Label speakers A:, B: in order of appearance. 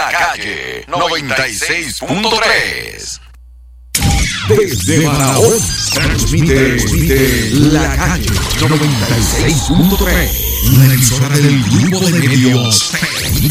A: La Calle 96.3.
B: Desde Barahona transmite La Calle 96.3, la emisora del grupo de medios